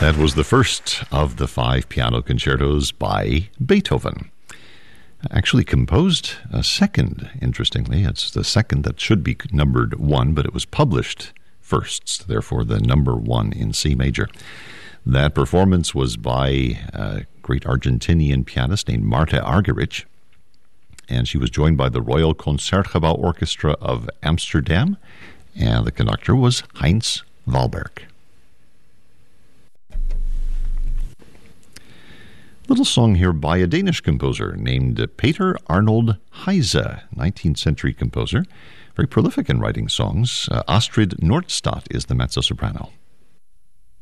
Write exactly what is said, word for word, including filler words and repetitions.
That was the first of the five piano concertos by Beethoven. Actually composed a second, interestingly. It's the second that should be numbered one, but it was published first, therefore the number one in C major. That performance was by a great Argentinian pianist named Marta Argerich, and she was joined by the Royal Concertgebouw Orchestra of Amsterdam, and the conductor was Heinz Wahlberg. Little song here by a Danish composer named Peter Arnold Heise, nineteenth century composer, very prolific in writing songs. Uh, Astrid Nordstadt is the mezzo-soprano.